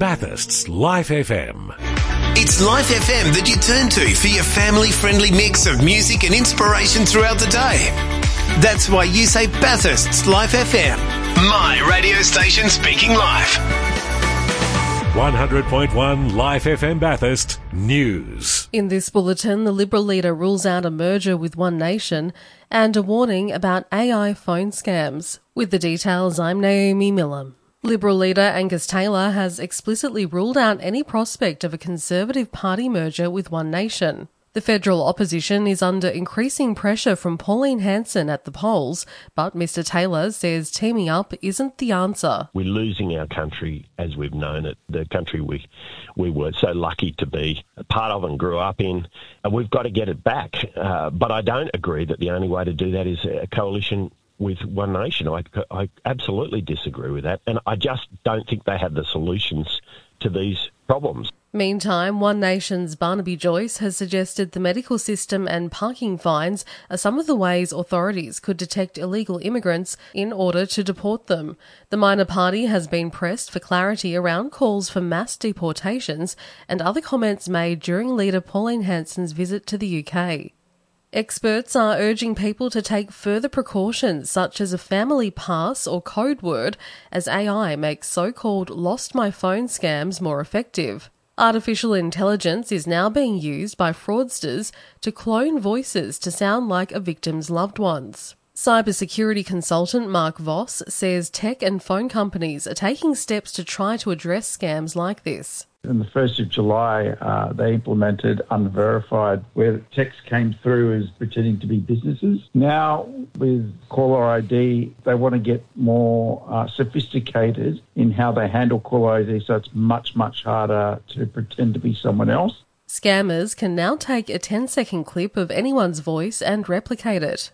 Bathurst's Life FM. It's Life FM that you turn to for your family-friendly mix of music and inspiration throughout the day. That's why you say Bathurst's Life FM. My radio station speaking life. 100.1 Life FM Bathurst News. In this bulletin, the Liberal leader rules out a merger with One Nation and a warning about AI phone scams. With the details, I'm Naomi Millam. Liberal leader Angus Taylor has explicitly ruled out any prospect of a Conservative Party merger with One Nation. The federal opposition is under increasing pressure from Pauline Hanson at the polls, but Mr Taylor says teaming up isn't the answer. We're losing our country as we've known it, the country we were so lucky to be a part of and grew up in. And we've got to get it back. But I don't agree that the only way to do that is a coalition with One Nation. I absolutely disagree with that. And I just don't think they have the solutions to these problems. Meantime, One Nation's Barnaby Joyce has suggested the medical system and parking fines are some of the ways authorities could detect illegal immigrants in order to deport them. The minor party has been pressed for clarity around calls for mass deportations and other comments made during leader Pauline Hanson's visit to the UK. Experts are urging people to take further precautions such as a family pass or code word as AI makes so-called lost my phone scams more effective. Artificial intelligence is now being used by fraudsters to clone voices to sound like a victim's loved ones. Cybersecurity consultant Mark Voss says tech and phone companies are taking steps to try to address scams like this. On the 1st of July, they implemented Unverified, where text came through as pretending to be businesses. Now, with caller ID, they want to get more sophisticated in how they handle caller ID, so it's much, much harder to pretend to be someone else. Scammers can now take a 10-second clip of anyone's voice and replicate it.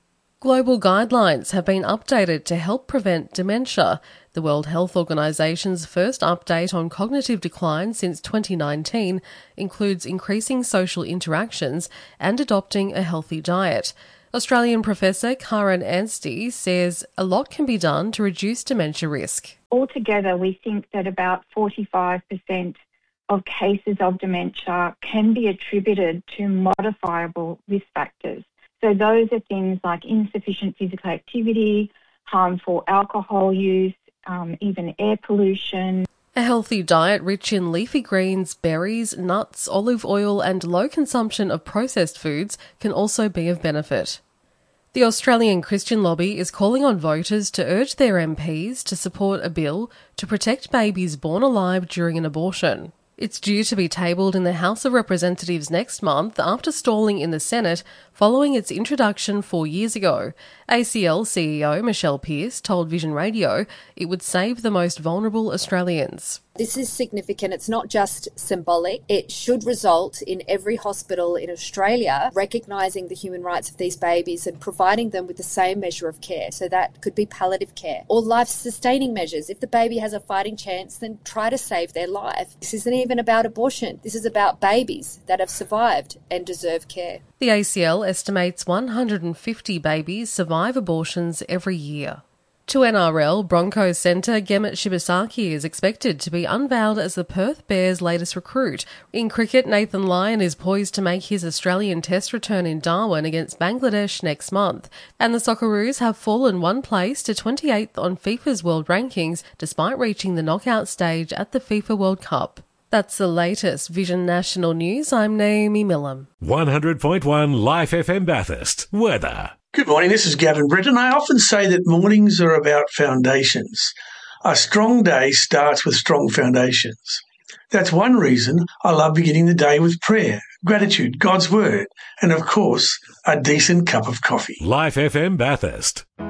Global guidelines have been updated to help prevent dementia. The World Health Organisation's first update on cognitive decline since 2019 includes increasing social interactions and adopting a healthy diet. Australian professor Karen Anstey says a lot can be done to reduce dementia risk. Altogether, we think that about 45% of cases of dementia can be attributed to modifiable risk factors. So those are things like insufficient physical activity, harmful alcohol use, even air pollution. A healthy diet rich in leafy greens, berries, nuts, olive oil and low consumption of processed foods can also be of benefit. The Australian Christian Lobby is calling on voters to urge their MPs to support a bill to protect babies born alive during an abortion. It's due to be tabled in the House of Representatives next month after stalling in the Senate following its introduction 4 years ago. ACL CEO Michelle Pearce told Vision Radio it would save the most vulnerable Australians. This is significant. It's not just symbolic. It should result in every hospital in Australia recognising the human rights of these babies and providing them with the same measure of care. So that could be palliative care or life-sustaining measures. If the baby has a fighting chance, then try to save their life. This isn't even about abortion. This is about babies that have survived and deserve care. The ACL estimates 150 babies survive abortions every year. To NRL, Broncos centre Gemmet Shibasaki is expected to be unveiled as the Perth Bears' latest recruit. In cricket, Nathan Lyon is poised to make his Australian Test return in Darwin against Bangladesh next month. And the Socceroos have fallen one place to 28th on FIFA's world rankings despite reaching the knockout stage at the FIFA World Cup. That's the latest Vision National News. I'm Naomi Millam. 100.1 Life FM Bathurst. Weather. Good morning, this is Gavin Britton. I often say that mornings are about foundations. A strong day starts with strong foundations. That's one reason I love beginning the day with prayer, gratitude, God's word, and of course, a decent cup of coffee. Life FM Bathurst.